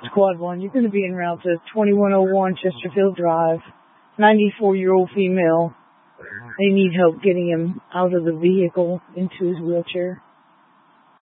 Squad 1, you're going to be en route to 2101 Chesterfield Drive. 94-year-old female. They need help getting him out of the vehicle into his wheelchair.